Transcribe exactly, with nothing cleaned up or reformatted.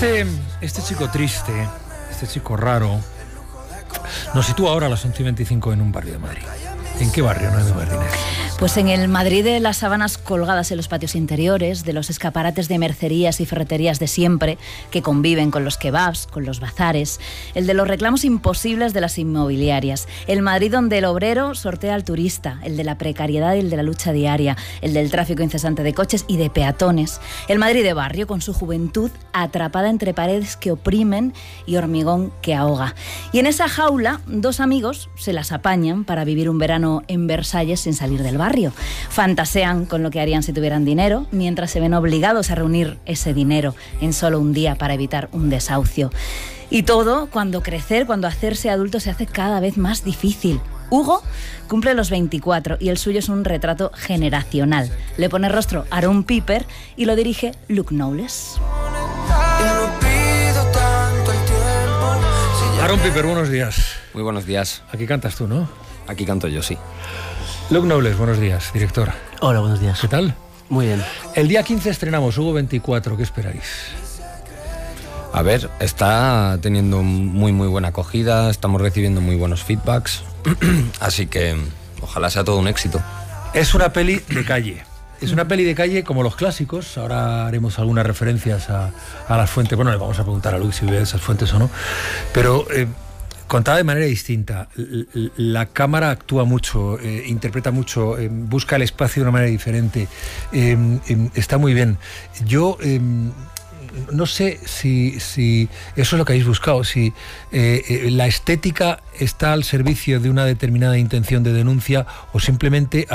Este, este chico triste, este chico raro, nos sitúa ahora a las once y veinticinco en un barrio de Madrid. ¿En qué barrio, Noemí Martínez? Pues en el Madrid de las sábanas colgadas en los patios interiores, de los escaparates de mercerías y ferreterías de siempre, que conviven con los kebabs, con los bazares, el de los reclamos imposibles de las inmobiliarias, el Madrid donde el obrero sortea al turista, el de la precariedad y el de la lucha diaria, el del tráfico incesante de coches y de peatones, el Madrid de barrio con su juventud atrapada entre paredes que oprimen y hormigón que ahoga. Y en esa jaula, dos amigos se las apañan para vivir un verano en Versalles sin salir del barrio. Fantasean con lo que harían si tuvieran dinero, mientras se ven obligados a reunir ese dinero en solo un día para evitar un desahucio. Y todo cuando crecer, cuando hacerse adulto se hace cada vez más difícil. Hugo cumple los veinticuatro y el suyo es un retrato generacional. Le pone rostro Aaron Piper y lo dirige Luke Knowles. Aaron Piper, buenos días. Muy buenos días. Aquí cantas tú, ¿no? Aquí canto yo, sí. Luke Knowles, buenos días, director. Hola, buenos días. ¿Qué tal? Muy bien. El día quince estrenamos Hugo veinticuatro, ¿qué esperáis? A ver, está teniendo muy muy buena acogida, estamos recibiendo muy buenos feedbacks, así que ojalá sea todo un éxito. Es una peli de calle. Es una peli de calle como los clásicos. Ahora haremos algunas referencias a, a las fuentes. Bueno, le vamos a preguntar a Luke si ve esas fuentes o no. Pero eh, contada de manera distinta. La cámara actúa mucho, eh, interpreta mucho, eh, busca el espacio de una manera diferente. Eh, eh, está muy bien. Yo... Eh, No sé si, si eso es lo que habéis buscado, si eh, eh, la estética está al servicio de una determinada intención de denuncia o simplemente